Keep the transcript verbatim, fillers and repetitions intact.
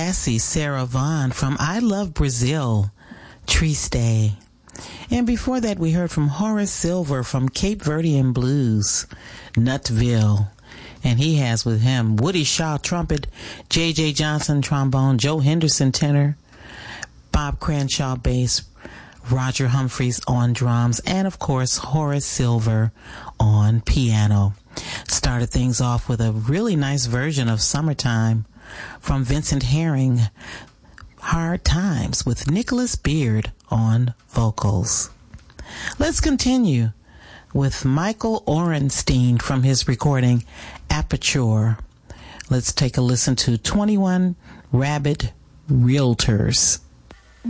Sassy Sarah Vaughan from I Love Brazil, Triste. And before that, we heard from Horace Silver from Cape Verdean Blues, Nutville. And he has with him Woody Shaw, trumpet, J J Johnson, trombone, Joe Henderson, tenor, Bob Cranshaw, bass, Roger Humphreys on drums, and of course, Horace Silver on piano. Started things off with a really nice version of Summertime from Vincent Herring, Hard Times, with Nicholas Beard on vocals. Let's continue with Michael Orenstein from his recording Aperture. Let's take a listen to twenty-one Rabid Realtors.